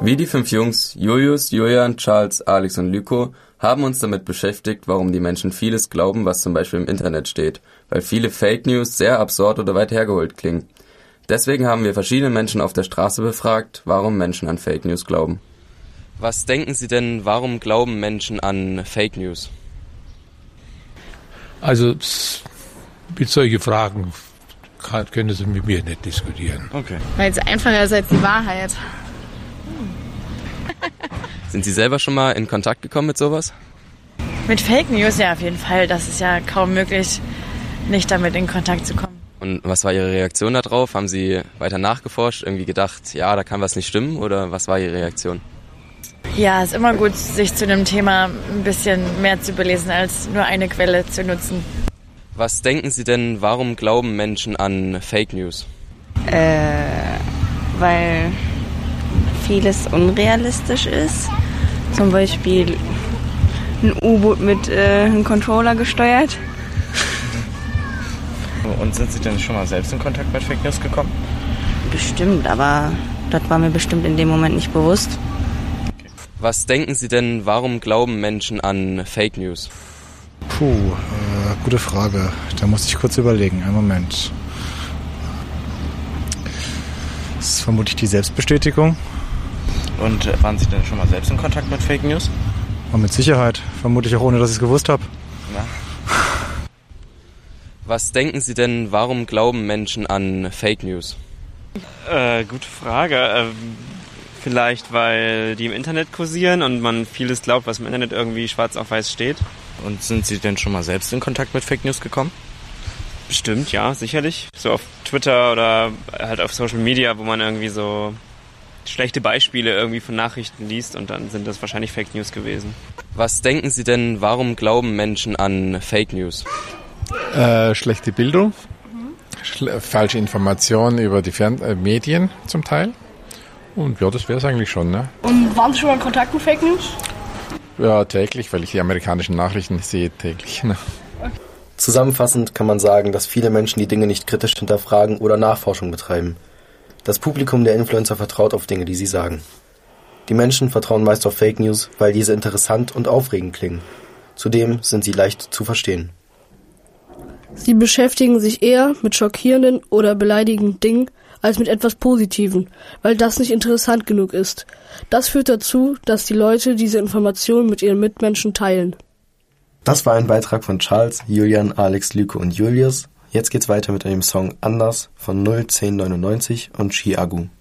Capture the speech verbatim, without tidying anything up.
Wir, die fünf Jungs, Julius, Julian, Charles, Alex und Lyko, haben uns damit beschäftigt, warum die Menschen vieles glauben, was zum Beispiel im Internet steht, weil viele Fake News sehr absurd oder weit hergeholt klingen. Deswegen haben wir verschiedene Menschen auf der Straße befragt, warum Menschen an Fake News glauben. Was denken Sie denn, warum glauben Menschen an Fake News? Also mit solchen Fragen kann, können Sie mit mir nicht diskutieren. Okay. Weil es einfacher ist als die Wahrheit. Sind Sie selber schon mal in Kontakt gekommen mit sowas? Mit Fake News ja auf jeden Fall. Das ist ja kaum möglich, nicht damit in Kontakt zu kommen. Und was war Ihre Reaktion darauf? Haben Sie weiter nachgeforscht, irgendwie gedacht, ja, da kann was nicht stimmen? Oder was war Ihre Reaktion? Ja, ist immer gut, sich zu einem Thema ein bisschen mehr zu belesen, als nur eine Quelle zu nutzen. Was denken Sie denn, warum glauben Menschen an Fake News? Äh, weil vieles unrealistisch ist. Zum Beispiel ein U-Boot mit äh, einem Controller gesteuert. Und sind Sie denn schon mal selbst in Kontakt mit Fake News gekommen? Bestimmt, aber das war mir bestimmt in dem Moment nicht bewusst. Okay. Was denken Sie denn, warum glauben Menschen an Fake News? Puh, äh, gute Frage. Da muss ich kurz überlegen. Einen Moment. Das ist vermutlich die Selbstbestätigung. Und äh, waren Sie denn schon mal selbst in Kontakt mit Fake News? Und mit Sicherheit. Vermutlich auch ohne, dass ich es gewusst habe. Ja. Was denken Sie denn, warum glauben Menschen an Fake News? Äh, gute Frage. Äh, vielleicht, weil die im Internet kursieren und man vieles glaubt, was im Internet irgendwie schwarz auf weiß steht. Und sind Sie denn schon mal selbst in Kontakt mit Fake News gekommen? Bestimmt, ja, sicherlich. So auf Twitter oder halt auf Social Media, wo man irgendwie so schlechte Beispiele irgendwie von Nachrichten liest und dann sind das wahrscheinlich Fake News gewesen. Was denken Sie denn, warum glauben Menschen an Fake News? Äh, schlechte Bildung, Schle- falsche Informationen über die Fern- äh, Medien zum Teil. Und ja, das wäre es eigentlich schon, ne? Und waren Sie schon mal in Kontakt mit Fake News? Ja, täglich, weil ich die amerikanischen Nachrichten sehe täglich, ne? Zusammenfassend kann man sagen, dass viele Menschen die Dinge nicht kritisch hinterfragen oder Nachforschung betreiben. Das Publikum der Influencer vertraut auf Dinge, die sie sagen. Die Menschen vertrauen meist auf Fake News, weil diese interessant und aufregend klingen. Zudem sind sie leicht zu verstehen. Sie beschäftigen sich eher mit schockierenden oder beleidigenden Dingen als mit etwas Positivem, weil das nicht interessant genug ist. Das führt dazu, dass die Leute diese Informationen mit ihren Mitmenschen teilen. Das war ein Beitrag von Charles, Julian, Alex, Lyko und Julius. Jetzt geht's weiter mit einem Song Anders von null zehn neunundneunzig und Chiagu.